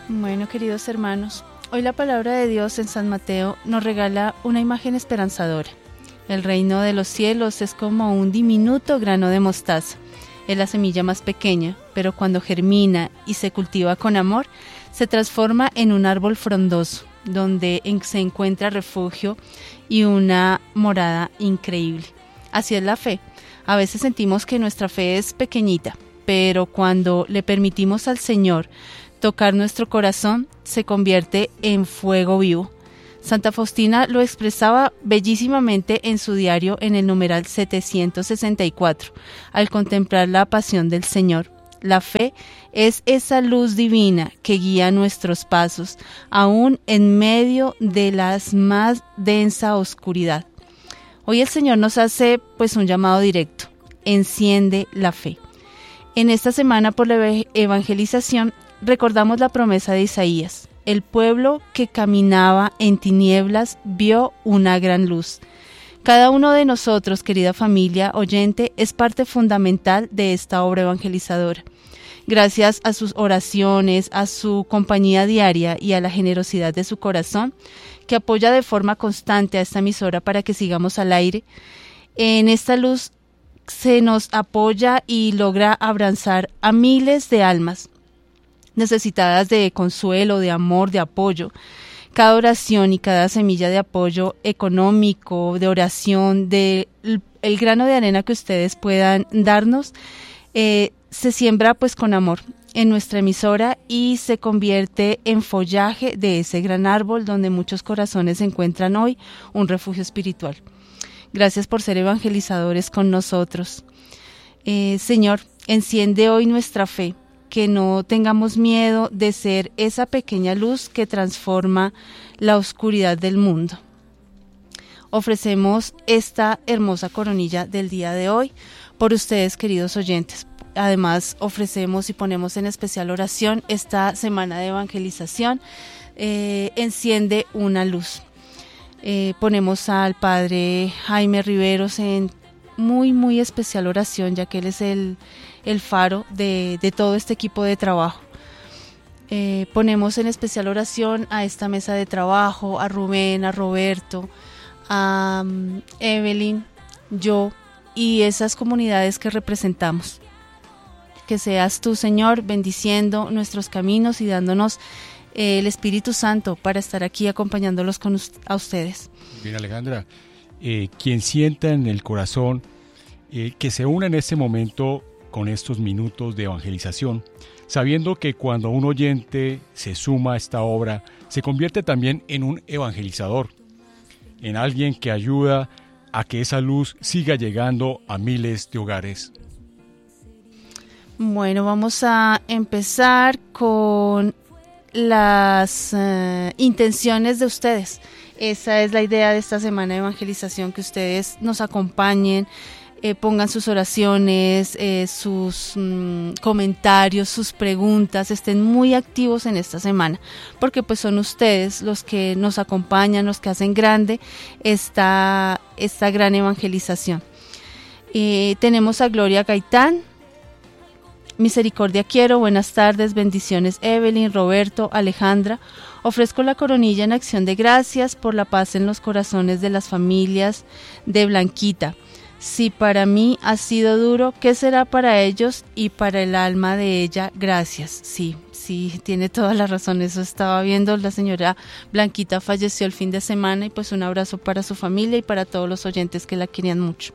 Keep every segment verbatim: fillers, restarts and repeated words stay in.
Bueno, queridos hermanos, hoy la palabra de Dios en San Mateo nos regala una imagen esperanzadora. El reino de los cielos es como un diminuto grano de mostaza. Es la semilla más pequeña, pero cuando germina y se cultiva con amor, se transforma en un árbol frondoso, donde se encuentra refugio y una morada increíble. Así es la fe. A veces sentimos que nuestra fe es pequeñita, pero cuando le permitimos al Señor tocar nuestro corazón, se convierte en fuego vivo. Santa Faustina lo expresaba bellísimamente en su diario en el numeral setecientos sesenta y cuatro, al contemplar la pasión del Señor. La fe es esa luz divina que guía nuestros pasos, aún en medio de la más densa oscuridad. Hoy el Señor nos hace pues un llamado directo: enciende la fe. En esta semana por la evangelización recordamos la promesa de Isaías. El pueblo que caminaba en tinieblas vio una gran luz. Cada uno de nosotros, querida familia oyente, es parte fundamental de esta obra evangelizadora. Gracias a sus oraciones, a su compañía diaria y a la generosidad de su corazón, que apoya de forma constante a esta emisora para que sigamos al aire, en esta luz se nos apoya y logra abrazar a miles de almas necesitadas de consuelo, de amor, de apoyo. Cada oración y cada semilla de apoyo económico, de oración, de el grano de arena que ustedes puedan darnos, eh, se siembra pues con amor en nuestra emisora y se convierte en follaje de ese gran árbol donde muchos corazones encuentran hoy un refugio espiritual. Gracias por ser evangelizadores con nosotros. Eh, Señor, enciende hoy nuestra fe, que no tengamos miedo de ser esa pequeña luz que transforma la oscuridad del mundo. Ofrecemos esta hermosa coronilla del día de hoy por ustedes, queridos oyentes. Además, ofrecemos y ponemos en especial oración esta semana de evangelización. Eh, enciende una luz. Eh, ponemos al Padre Jaime Riveros en muy, muy especial oración, ya que él es el el faro de, de todo este equipo de trabajo. Eh, ponemos en especial oración a esta mesa de trabajo, a Rubén, a Roberto, a um, Evelyn, yo y esas comunidades que representamos. Que seas tú, Señor, bendiciendo nuestros caminos y dándonos eh, el Espíritu Santo para estar aquí acompañándolos con a ustedes. Bien, Alejandra, eh, quien sienta en el corazón eh, que se una en este momento con estos minutos de evangelización, sabiendo que cuando un oyente se suma a esta obra, se convierte también en un evangelizador, en alguien que ayuda a que esa luz siga llegando a miles de hogares. Bueno, vamos a empezar con las uh, intenciones de ustedes. Esa es la idea de esta semana de evangelización, que ustedes nos acompañen, Eh, pongan sus oraciones, eh, sus mm, comentarios, sus preguntas, estén muy activos en esta semana, porque pues son ustedes los que nos acompañan, los que hacen grande esta, esta gran evangelización. Eh, tenemos a Gloria Gaitán. Misericordia quiero, buenas tardes, bendiciones Evelyn, Roberto, Alejandra. Ofrezco la coronilla en acción de gracias por la paz en los corazones de las familias de Blanquita. Si para mí ha sido duro, ¿qué será para ellos y para el alma de ella? Gracias. Sí, sí, tiene toda la razón. Eso estaba viendo. La señora Blanquita falleció el fin de semana y pues un abrazo para su familia y para todos los oyentes que la querían mucho.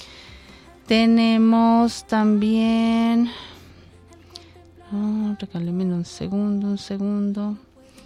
Tenemos también... Oh, regáleme un segundo, un segundo.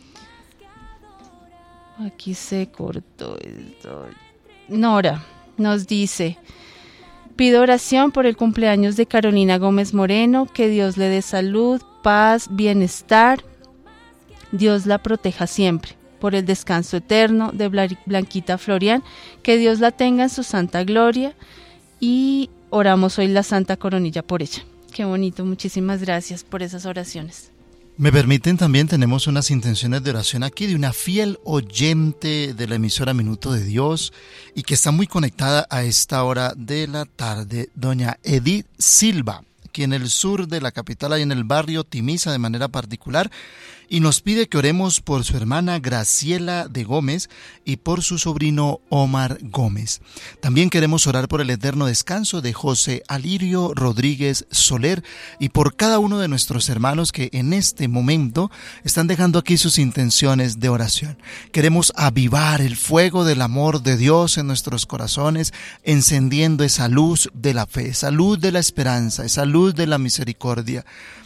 Aquí se cortó esto. Nora nos dice... Pido oración por el cumpleaños de Carolina Gómez Moreno, que Dios le dé salud, paz, bienestar, Dios la proteja siempre. Por el descanso eterno de Blanquita Florian, que Dios la tenga en su santa gloria, y oramos hoy la Santa Coronilla por ella. Qué bonito, muchísimas gracias por esas oraciones. Me permiten también, tenemos unas intenciones de oración aquí de una fiel oyente de la emisora Minuto de Dios y que está muy conectada a esta hora de la tarde, doña Edith Silva, aquí en el sur de la capital, ahí en el barrio Timisa de manera particular, y nos pide que oremos por su hermana Graciela de Gómez y por su sobrino Omar Gómez. También queremos orar por el eterno descanso de José Alirio Rodríguez Soler y por cada uno de nuestros hermanos que en este momento están dejando aquí sus intenciones de oración. Queremos avivar el fuego del amor de Dios en nuestros corazones, encendiendo esa luz de la fe, esa luz de la esperanza, esa luz de la misericordia.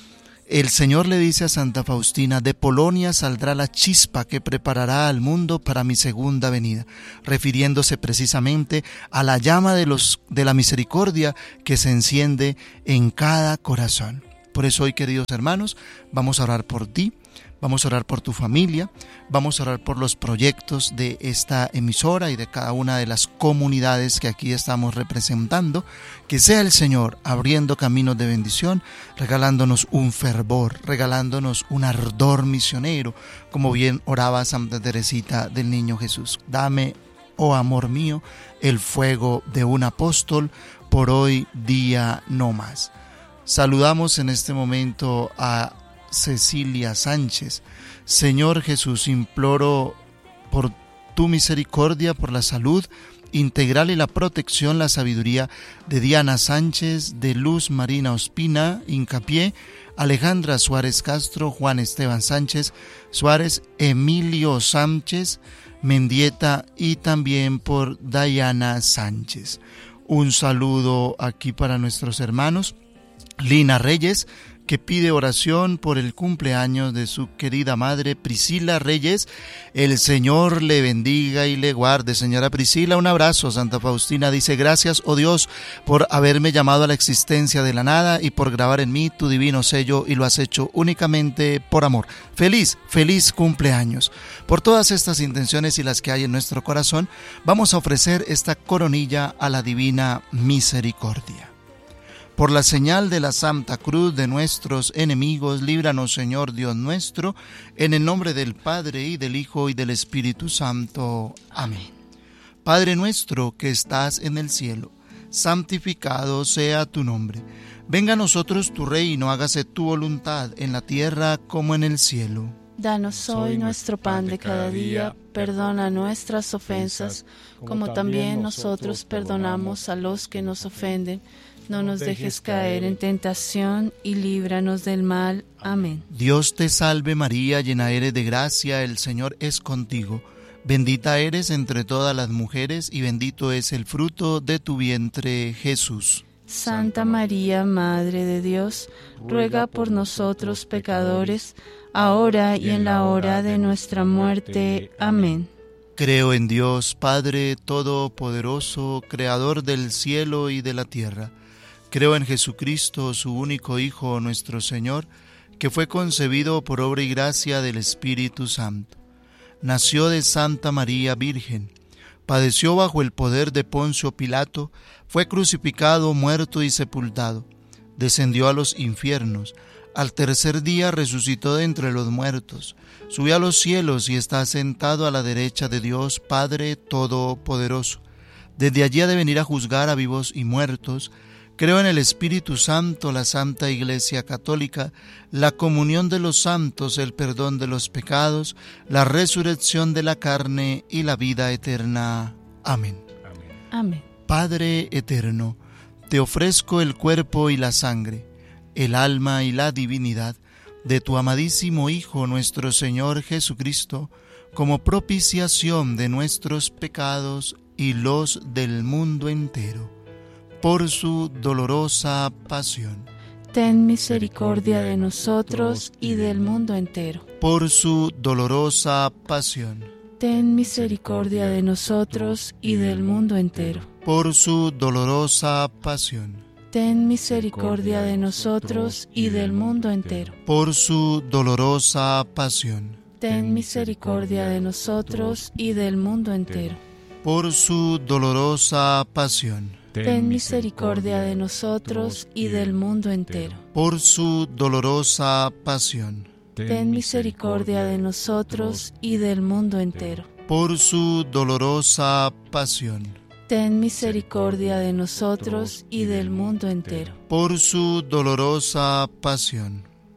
El Señor le dice a Santa Faustina: de Polonia saldrá la chispa que preparará al mundo para mi segunda venida, refiriéndose precisamente a la llama de, los, de la misericordia que se enciende en cada corazón. Por eso hoy, queridos hermanos, vamos a orar por ti, vamos a orar por tu familia, vamos a orar por los proyectos de esta emisora y de cada una de las comunidades que aquí estamos representando. Que sea el Señor abriendo caminos de bendición, regalándonos un fervor, regalándonos un ardor misionero, como bien oraba Santa Teresita del Niño Jesús. Dame, oh amor mío, el fuego de un apóstol, por hoy día no más. Saludamos en este momento a Cecilia Sánchez. Señor Jesús, imploro por tu misericordia, por la salud integral y la protección, la sabiduría de Diana Sánchez, de Luz Marina Ospina Hincapié, Alejandra Suárez Castro, Juan Esteban Sánchez Suárez, Emilio Sánchez Mendieta y también por Diana Sánchez. Un saludo aquí para nuestros hermanos. Lina Reyes, que pide oración por el cumpleaños de su querida madre Priscila Reyes. El Señor le bendiga y le guarde. Señora Priscila, un abrazo. Santa Faustina dice: gracias, oh Dios, por haberme llamado a la existencia de la nada y por grabar en mí tu divino sello, y lo has hecho únicamente por amor. Feliz, feliz cumpleaños. Por todas estas intenciones y las que hay en nuestro corazón, vamos a ofrecer esta coronilla a la divina misericordia. Por la señal de la Santa Cruz de nuestros enemigos, líbranos, Señor Dios nuestro, en el nombre del Padre, y del Hijo, y del Espíritu Santo. Amén. Padre nuestro que estás en el cielo, santificado sea tu nombre. Venga a nosotros tu reino, hágase tu voluntad en la tierra como en el cielo. Danos hoy nuestro pan de cada día, perdona nuestras ofensas, como también nosotros perdonamos a los que nos ofenden. No nos dejes caer en tentación y líbranos del mal. Amén. Dios te salve María, llena eres de gracia, el Señor es contigo. Bendita eres entre todas las mujeres y bendito es el fruto de tu vientre, Jesús. Santa María, Madre de Dios, ruega por nosotros pecadores, ahora y en la hora de nuestra muerte. Amén. Creo en Dios, Padre Todopoderoso, Creador del cielo y de la tierra. Creo en Jesucristo, su único Hijo, nuestro Señor, que fue concebido por obra y gracia del Espíritu Santo. Nació de Santa María Virgen, padeció bajo el poder de Poncio Pilato, fue crucificado, muerto y sepultado, descendió a los infiernos, al tercer día resucitó de entre los muertos, subió a los cielos y está sentado a la derecha de Dios Padre Todopoderoso. Desde allí ha de venir a juzgar a vivos y muertos. Creo en el Espíritu Santo, la Santa Iglesia Católica, la comunión de los santos, el perdón de los pecados, la resurrección de la carne y la vida eterna. Amén. Amén. Amén. Padre eterno, te ofrezco el cuerpo y la sangre, el alma y la divinidad de tu amadísimo Hijo, nuestro Señor Jesucristo, como propiciación de nuestros pecados y los del mundo entero. Por su dolorosa pasión. Ten misericordia de nosotros y del mundo entero. Por su dolorosa pasión. Ten misericordia de nosotros y del mundo entero. Por su dolorosa pasión. Ten misericordia de nosotros y del mundo entero. Por su dolorosa pasión. Ten misericordia de nosotros y del mundo entero. Por su dolorosa pasión. Ten misericordia de nosotros y del mundo entero. Por su dolorosa pasión. Ten misericordia de nosotros y del mundo entero. Por su dolorosa pasión. Ten misericordia de nosotros y del mundo entero. Por su dolorosa pasión.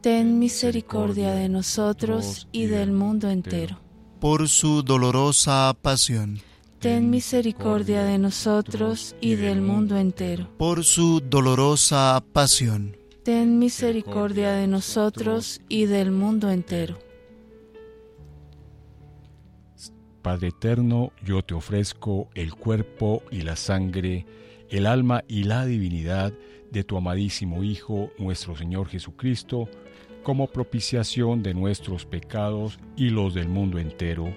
ten misericordia de nosotros y del mundo entero. Por su dolorosa pasión, ten misericordia de nosotros y del mundo entero. por su dolorosa pasión, Ten misericordia de nosotros y del mundo entero. Padre eterno, yo te ofrezco el cuerpo y la sangre, el alma y la divinidad de tu amadísimo Hijo, nuestro Señor Jesucristo, como propiciación de nuestros pecados y los del mundo entero.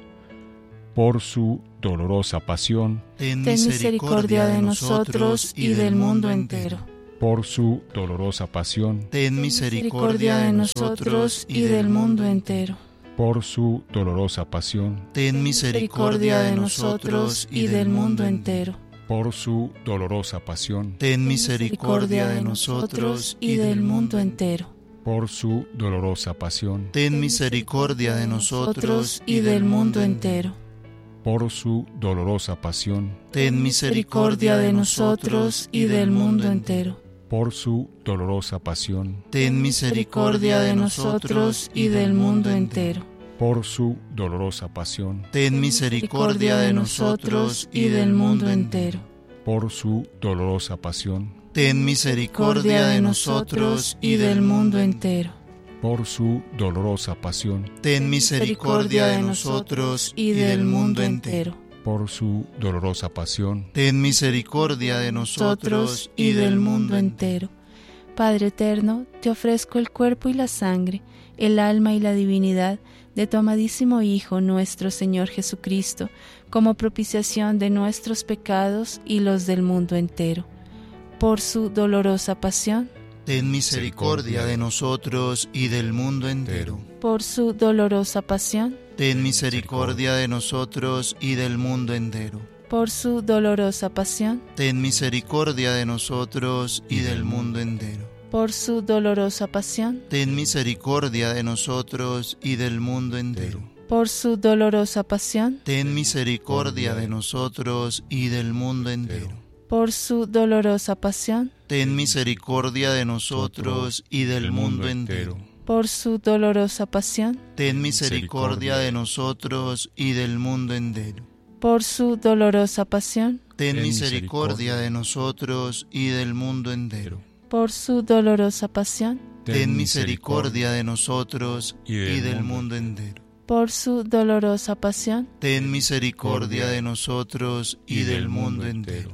Por su dolorosa pasión, ten Ten misericordia de nosotros y del mundo entero. por su dolorosa pasión, Ten misericordia de nosotros y del mundo entero. por su dolorosa pasión, Ten misericordia de nosotros y del mundo entero. por su dolorosa pasión, Ten misericordia de nosotros y del mundo entero. por su dolorosa pasión, Ten misericordia de nosotros y del mundo entero. por su dolorosa pasión, Ten misericordia de nosotros y del mundo entero. por su dolorosa pasión, Ten misericordia de nosotros y del mundo entero. por su dolorosa pasión, Ten misericordia de nosotros y del mundo entero. por su dolorosa pasión, Ten misericordia de nosotros y del mundo entero. por su dolorosa pasión, Ten misericordia de nosotros y del mundo entero. por su dolorosa pasión, Ten misericordia de nosotros y del mundo entero. Padre eterno, te ofrezco el cuerpo y la sangre, el alma y la divinidad de tu amadísimo Hijo, nuestro Señor Jesucristo, como propiciación de nuestros pecados y los del mundo entero. Por su dolorosa pasión, Ten misericordia de nosotros y del mundo entero. por su dolorosa pasión, Ten misericordia de nosotros y del mundo entero. por su dolorosa pasión, Ten misericordia de nosotros y del mundo entero. por su dolorosa pasión, Ten misericordia de nosotros y del mundo entero. por su dolorosa pasión, Ten misericordia de nosotros y del mundo entero. por su dolorosa pasión, Ten misericordia de nosotros y del mundo entero. por su dolorosa pasión, Ten misericordia de nosotros y del mundo entero. por su dolorosa pasión, Ten misericordia de nosotros y del mundo entero. por su dolorosa pasión, Ten misericordia de nosotros y del mundo entero. por su dolorosa pasión, Ten misericordia de nosotros y del mundo entero.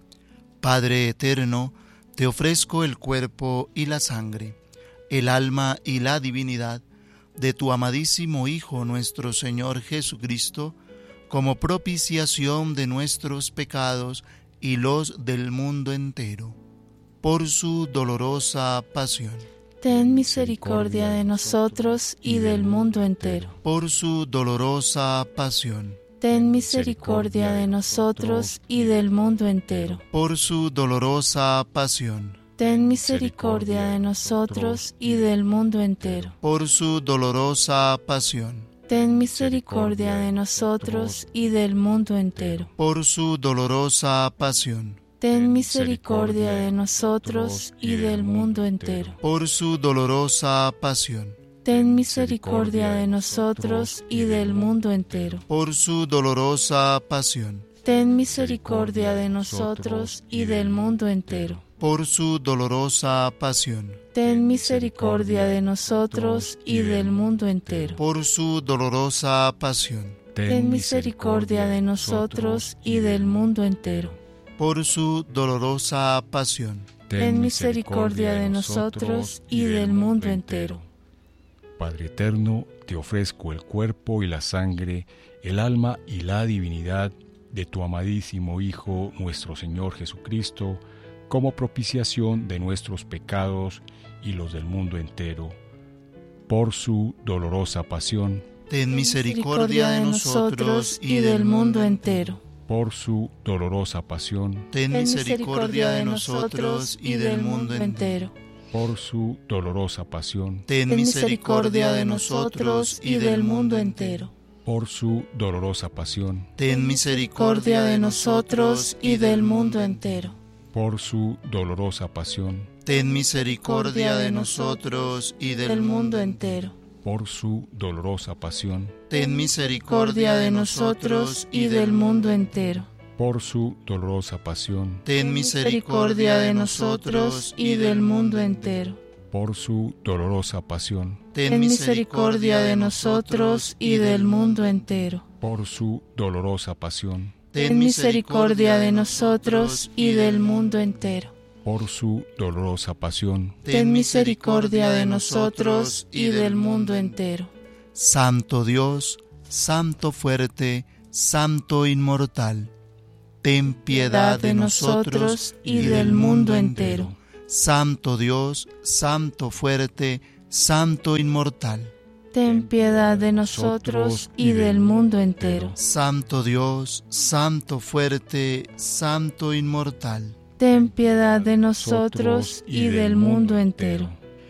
Padre eterno, te ofrezco el cuerpo y la sangre, el alma y la divinidad de tu amadísimo Hijo, nuestro Señor Jesucristo, como propiciación de nuestros pecados y los del mundo entero, por su dolorosa pasión. ten misericordia de nosotros y del mundo entero. Por su dolorosa pasión. Ten misericordia de nosotros y del mundo entero. Por su dolorosa pasión. Ten misericordia de nosotros y del mundo entero. Por su dolorosa pasión. Ten misericordia de nosotros y del mundo entero. Por su dolorosa pasión. Ten misericordia de nosotros y del mundo entero. Por su dolorosa pasión. Ten misericordia de nosotros y del mundo entero. Por su dolorosa pasión. Ten misericordia de nosotros y del mundo entero. Por su dolorosa pasión. Ten misericordia de nosotros y del mundo entero. Por su dolorosa pasión. Ten misericordia de nosotros y del mundo entero. Por su dolorosa pasión. Ten misericordia de nosotros y del mundo entero. Padre eterno, te ofrezco el cuerpo y la sangre, el alma y la divinidad de tu amadísimo Hijo, nuestro Señor Jesucristo, como propiciación de nuestros pecados y los del mundo entero. Por su dolorosa pasión. Ten misericordia de nosotros y del mundo entero. Por su dolorosa pasión. Ten misericordia de nosotros y del mundo entero. Por su dolorosa pasión. Ten misericordia de nosotros y del mundo entero. Por su dolorosa pasión. Ten misericordia de nosotros y del mundo entero. Por su dolorosa pasión. ten misericordia de nosotros y del mundo entero. Por su dolorosa pasión, ten misericordia de nosotros y del mundo entero. por su dolorosa pasión, Ten misericordia de nosotros y del mundo entero. por su dolorosa pasión, Ten misericordia de nosotros y del mundo entero. por su dolorosa pasión, Ten misericordia de nosotros y del mundo entero. por su dolorosa pasión, Ten misericordia de nosotros y del mundo entero. Santo Dios, Santo fuerte, Santo inmortal, ten piedad de nosotros y del mundo entero. Santo Dios, Santo fuerte, Santo inmortal, Ten piedad de nosotros y del mundo entero. Santo Dios, Santo fuerte, Santo inmortal. Ten piedad de nosotros y del mundo entero.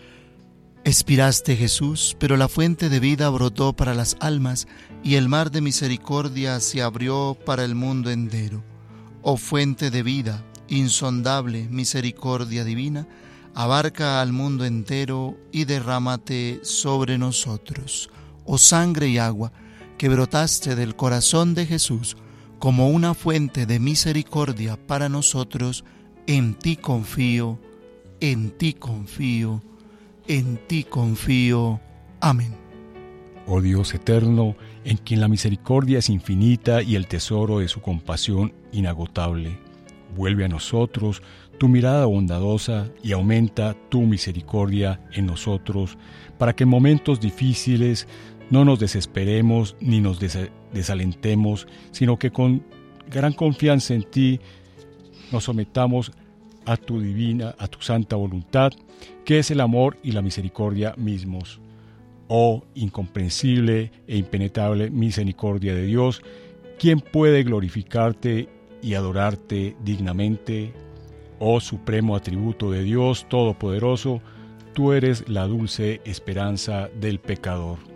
Expiraste, Jesús, pero la fuente de vida brotó para las almas y el mar de misericordia se abrió para el mundo entero. Oh fuente de vida, insondable misericordia divina, abarca al mundo entero y derrámate sobre nosotros. Oh sangre y agua que brotaste del corazón de Jesús como una fuente de misericordia para nosotros, en ti confío, en ti confío, en ti confío. Amén. Oh Dios eterno, en quien la misericordia es infinita y el tesoro de su compasión inagotable, vuelve a nosotros tu mirada bondadosa y aumenta tu misericordia en nosotros, para que en momentos difíciles no nos desesperemos ni nos des- desalentemos, sino que con gran confianza en ti nos sometamos a tu divina, a tu santa voluntad, que es el amor y la misericordia mismos. Oh incomprensible e impenetrable misericordia de Dios, ¿quién puede glorificarte y adorarte dignamente? Oh supremo atributo de Dios Todopoderoso, tú eres la dulce esperanza del pecador.